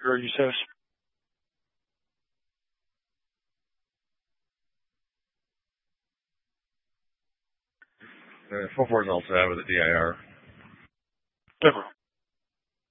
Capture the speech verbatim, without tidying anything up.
Or you says? Uh, four four is also out with a D I R. Never.